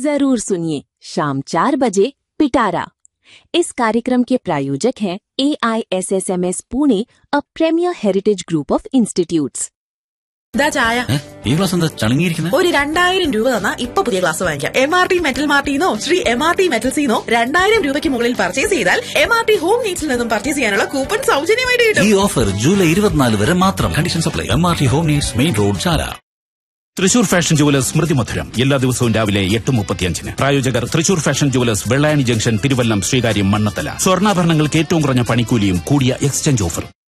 जरूर सुनिए शाम 4 बजे पिटारा। इस कार्यक्रम के प्रायोजक हैं AISSMS Pune, a premiere heritage group of institutes. ചായ ഈ ഗ്ലാസ് എന്താ ചളുങ്ങിയിരിക്കുന്നത്? ഒരു 2000 രൂപ തന്നാ ഇപ്പൊ പുതിയ ഗ്ലാസ് വാങ്ങിക്കാം. MRT മെറ്റൽ മാർട്ടിന്നോ ശ്രീ MRT മെറ്റൽസിന്നോ 2000 രൂപയ്ക്ക് മുകളിൽ പർച്ചേസ് ചെയ്താൽ MRT ഹോം നീഡ്സിൽ നിന്നും പർച്ചേസ് ചെയ്യാനുള്ള കൂപ്പൺ സൗജന്യമായിട്ട് കിട്ടും. ഈ ഓഫർ ജൂലൈ 24 വരെ മാത്രം. Condition supply. MRT home needs, main road, ചാല. തൃശൂർ ഫാഷൻ ജുവലേഴ്സ് സ്മൃതി മധുരം എല്ലാ ദിവസവും രാവിലെ 8:35. പ്രായോജകർ Thrissur fashion jewellers, Vellayani junction, Thiruvallam, Sreekaryam, Mannathala. സ്വർണ്ണാഭരണങ്ങൾക്ക് ഏറ്റവും കുറഞ്ഞ പണിക്കൂലിയും കൂടിയ എക്സ്ചേഞ്ച് ഓഫർ.